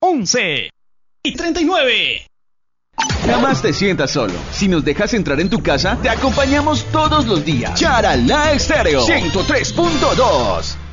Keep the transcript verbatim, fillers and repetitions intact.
once y treinta y nueve. Jamás te sientas solo. Si nos dejas entrar en tu casa, te acompañamos todos los días. Charalá Estéreo ciento tres punto dos.